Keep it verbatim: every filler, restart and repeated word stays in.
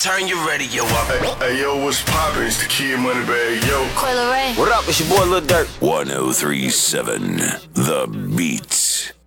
turn your radio up. Hey, hey yo, what's poppin'? It's the Kid Moneybagg, yo. Coi Leray. What up? It's your boy Lil Durk. one oh three point seven The Beat.